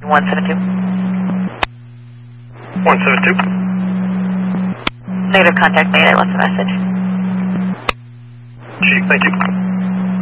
172. 172. Negative contact made. I left a message. Chief, thank you.